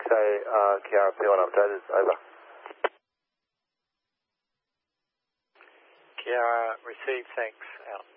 6A, Kiara P1 updated, over. Kiara, received, thanks, out.